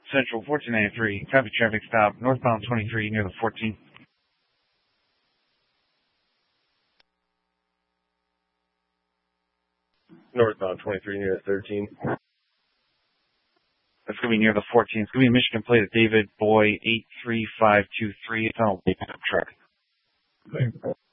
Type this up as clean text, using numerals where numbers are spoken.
Central 1493, copy traffic stop, northbound 23 near the 14. Northbound 23 near the 13. That's going to be near the 14. It's going to be a Michigan plate of David Boy 83523. It's on a pickup truck.